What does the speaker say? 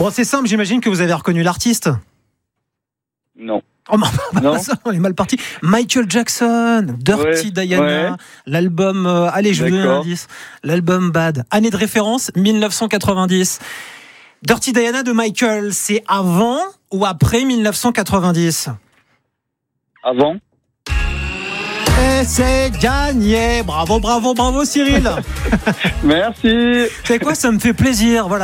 Bon, c'est simple, j'imagine que vous avez reconnu l'artiste. Non. Oh non, Non. on est mal parti. Michael Jackson, Dirty Ouais, Diana, ouais. l'album. Allez, je vous donne un D'accord. indice. L'album Bad. Année de référence 1990. Dirty Diana de Michael, c'est avant ou après 1990? Avant. Et c'est gagné. Bravo, bravo, bravo, Cyril. Merci. C'est quoi? Ça me fait plaisir. Voilà.